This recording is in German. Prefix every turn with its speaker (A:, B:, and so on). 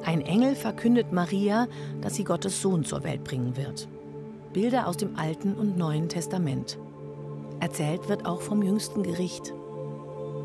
A: Ein Engel verkündet Maria, dass sie Gottes Sohn zur Welt bringen wird. Bilder aus dem Alten und Neuen Testament. Erzählt wird auch vom jüngsten Gericht,